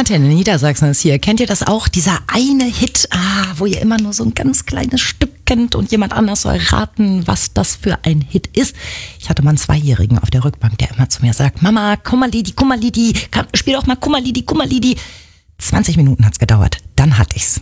Antenne Niedersachsen ist hier. Kennt ihr das auch? Dieser eine Hit, wo ihr immer nur so ein ganz kleines Stück kennt und jemand anders soll raten, was das für ein Hit ist. Ich hatte mal einen Zweijährigen auf der Rückbank, der immer zu mir sagt, Mama, Kummerlidi, spiel doch mal Kummerlidi. 20 Minuten hat's gedauert. Dann hatte ich's.